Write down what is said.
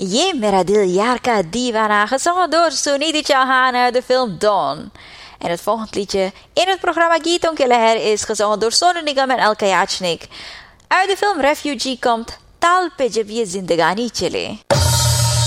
Ye Mera Dil Yaar Ka Deewana, gezongen door Sunidhi Chauhan uit de film Dawn. En het volgende liedje in het programma Geeton Ke Leher is gezongen door Sonu Nigam en Alka Yachnik. Uit de film Refugee komt Tal Pe Jab Ye Zindagani Chale.